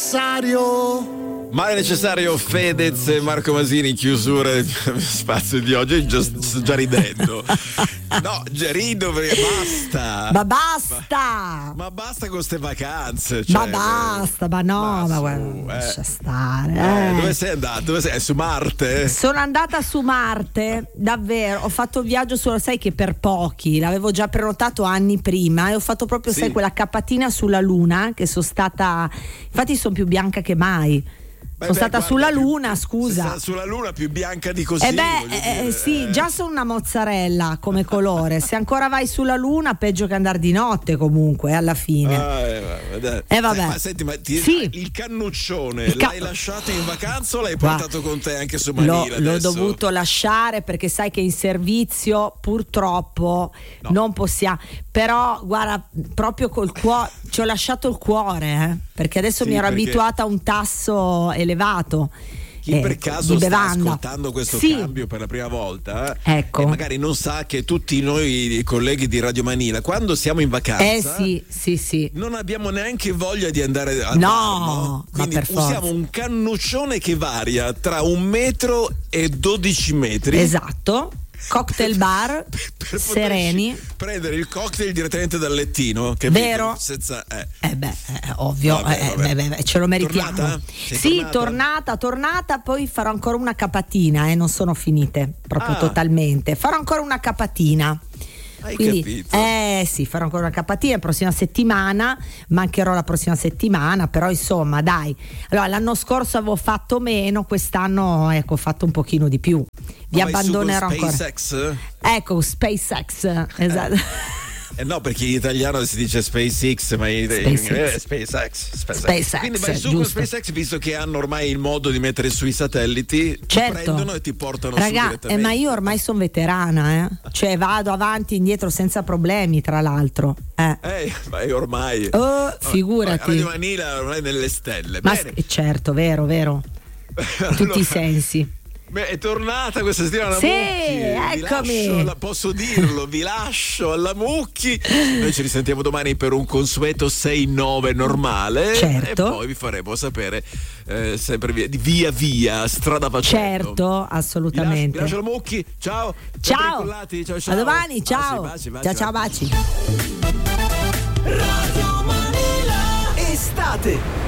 necessario. Ma è necessario, Fedez e Marco Masini, chiusura del spazio di oggi. Io sto già ridendo. No, già rido perché basta. Ma basta! Ma basta con ste vacanze. Cioè, ma basta, ma no, ma guarda, lascia stare. Dove sei andato? Dove sei? Su Marte? Sono andata su Marte, davvero. Ho fatto un viaggio solo, sai che per pochi, l'avevo già prenotato anni prima e ho fatto proprio, sai, quella cappatina sulla Luna, che sono stata, infatti sono più bianca che mai. Sono stata sulla Luna, scusa. Sulla Luna più bianca di così. Sì, già sono una mozzarella come colore. Se ancora vai sulla Luna, peggio che andare di notte comunque, alla fine. Vabbè. Ma senti, il cannuccione l'hai lasciato in vacanza o l'hai portato con te anche su Manila? L'ho dovuto lasciare perché sai che in servizio purtroppo non possiamo. Però guarda, proprio col cuore ci ho lasciato il cuore, perché adesso mi ero abituata a un tasso elevato. Chi per caso sta ascoltando questo cambio per la prima volta, ecco, e magari non sa che tutti noi colleghi di Radio Manila, quando siamo in vacanza, sì, non abbiamo neanche voglia di andare a quindi usiamo un cannuccione che varia tra 1 metro e 12 metri. Esatto. Cocktail bar per sereni, prendere il cocktail direttamente dal lettino, che vero? Senza, ovvio, ce lo meritiamo. Tornata? Tornata, poi farò ancora una capatina, non sono finite proprio totalmente. Farò ancora una capatina. Quindi, farò ancora una capatina la prossima settimana, mancherò la prossima settimana, però insomma dai. Allora, l'anno scorso avevo fatto meno, quest'anno ho fatto un pochino di più. Vi abbandonerò ancora. SpaceX? Ecco, SpaceX, esatto. No, perché in italiano si dice SpaceX, ma in inglese SpaceX. Quindi vai su con SpaceX, visto che hanno ormai il modo di mettere sui satelliti, ti prendono e ti portano su direttamente. Ma io ormai sono veterana, cioè vado avanti e indietro senza problemi, tra l'altro. Ma ormai. Figurati. Radio Manila ormai nelle stelle. Ma certo, vero. In tutti i sensi. Beh, è tornata questa settimana Mucchi. Eccomi. Posso dirlo, vi lascio alla Mucchi. Noi ci risentiamo domani per un consueto 6-9 normale. Certo. E poi vi faremo sapere sempre via strada facendo. Certo, assolutamente. Vi lascio alla Mucchi. Ciao. Ciao. Ciao. A domani, ciao. Baci. Ciao, baci. Radio Manila Estate.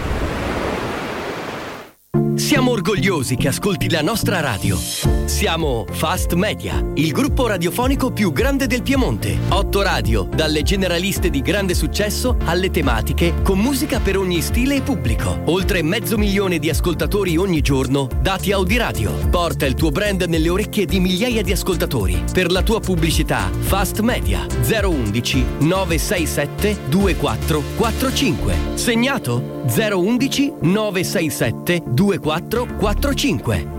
Siamo orgogliosi che ascolti la nostra radio. Siamo Fast Media, il gruppo radiofonico più grande del Piemonte. 8 radio, dalle generaliste di grande successo alle tematiche, con musica per ogni stile e pubblico. Oltre 500.000 di ascoltatori ogni giorno, dati Audiradio. Porta il tuo brand nelle orecchie di migliaia di ascoltatori. Per la tua pubblicità, Fast Media 011 967 2445. Segnato 011 967 2445.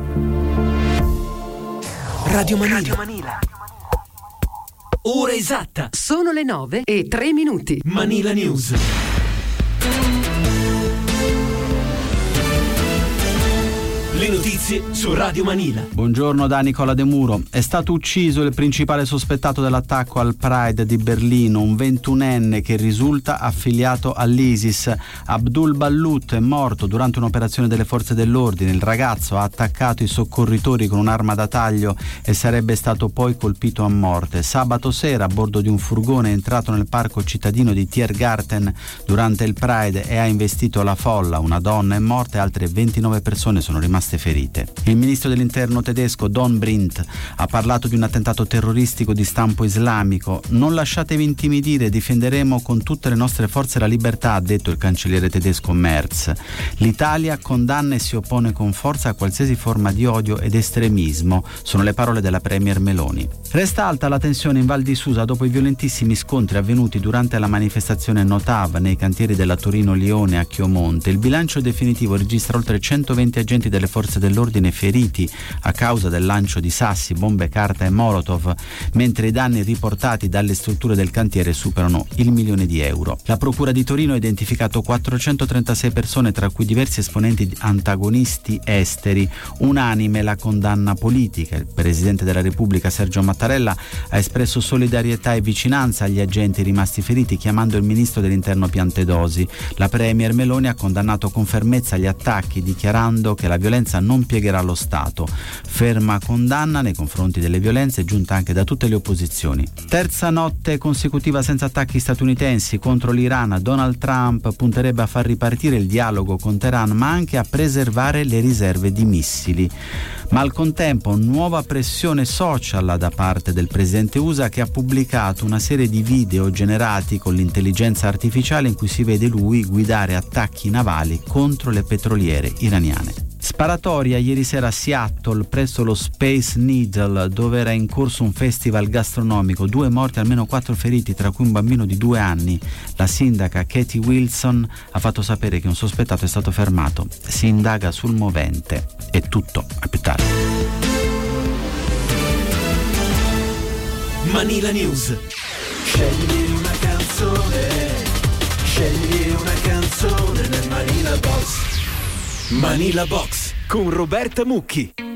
Radio Manila. Ora esatta. Sono le 9:03. Manila News. Le notizie su Radio Manila. Buongiorno da Nicola De Muro. È stato ucciso il principale sospettato dell'attacco al Pride di Berlino, un 21enne che risulta affiliato all'ISIS. Abdul Ballut è morto durante un'operazione delle forze dell'ordine. Il ragazzo ha attaccato i soccorritori con un'arma da taglio e sarebbe stato poi colpito a morte. Sabato sera, a bordo di un furgone, è entrato nel parco cittadino di Tiergarten durante il Pride e ha investito la folla. Una donna è morta e altre 29 persone sono rimaste ferite. Il ministro dell'interno tedesco Don Brindt ha parlato di un attentato terroristico di stampo islamico. Non lasciatevi intimidire, difenderemo con tutte le nostre forze la libertà, ha detto il cancelliere tedesco Merz. L'Italia condanna e si oppone con forza a qualsiasi forma di odio ed estremismo, sono le parole della premier Meloni. Resta alta la tensione in Val di Susa dopo i violentissimi scontri avvenuti durante la manifestazione Notav nei cantieri della Torino Lione a Chiomonte. Il bilancio definitivo registra oltre 120 agenti delle forze dell'ordine feriti a causa del lancio di sassi, bombe carta e molotov, mentre i danni riportati dalle strutture del cantiere superano il €1 milione. La Procura di Torino ha identificato 436 persone, tra cui diversi esponenti antagonisti esteri. Unanime la condanna politica. Il Presidente della Repubblica Sergio Mattarella ha espresso solidarietà e vicinanza agli agenti rimasti feriti, chiamando il ministro dell'Interno Piantedosi. La Premier Meloni ha condannato con fermezza gli attacchi, dichiarando che la violenza non piegherà lo Stato. Ferma condanna nei confronti delle violenze giunta anche da tutte le opposizioni. Terza notte consecutiva senza attacchi statunitensi contro l'Iran. Donald Trump punterebbe a far ripartire il dialogo con Teheran, ma anche a preservare le riserve di missili. Ma al contempo nuova pressione social da parte del presidente USA, che ha pubblicato una serie di video generati con l'intelligenza artificiale in cui si vede lui guidare attacchi navali contro le petroliere iraniane. Sparatoria ieri sera a Seattle presso lo Space Needle, dove era in corso un festival gastronomico. 2 morti, almeno 4 feriti, tra cui un bambino di 2 anni. La sindaca Katie Wilson ha fatto sapere che un sospettato è stato fermato. Si indaga sul movente. È tutto, a più tardi. Manila News. Scegli una canzone nel Manila Box. Manila Box con Roberta Mucchi.